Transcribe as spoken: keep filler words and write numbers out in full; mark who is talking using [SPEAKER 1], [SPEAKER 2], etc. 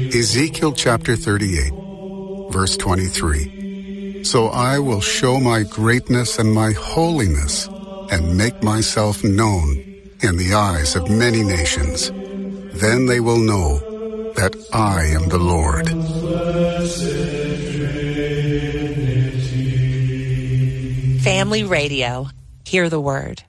[SPEAKER 1] Ezekiel chapter thirty-eight, verse twenty-three. So I will show my greatness and my holiness and make myself known in the eyes of many nations. Then they will know that I am the Lord.
[SPEAKER 2] Family Radio. Hear the word.